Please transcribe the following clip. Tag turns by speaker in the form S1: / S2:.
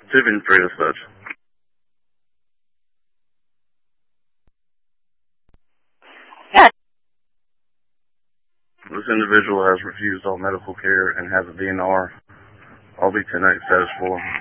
S1: 2-3 dispatch. This individual has refused all medical care and has a DNR. I'll be 10-8 status 4.